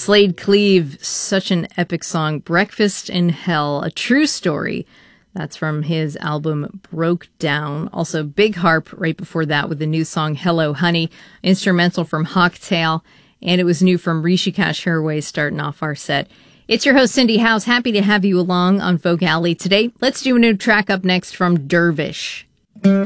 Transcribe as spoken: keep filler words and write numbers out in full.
Slade Cleave, such an epic song. Breakfast in Hell, a true story. That's from his album Broke Down. Also, Big Harp right before that with the new song Hello Honey, instrumental from Hawktail. And it was new from Rishikesh Hirway starting off our set. It's your host, Cindy House. Happy to have you along on Folk Alley today. Let's do a new track up next from Dervish.